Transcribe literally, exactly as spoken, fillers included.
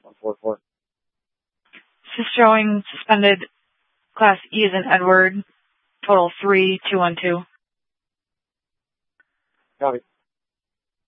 one four four. This is showing suspended Class E as in Edward, total three two one two. Copy.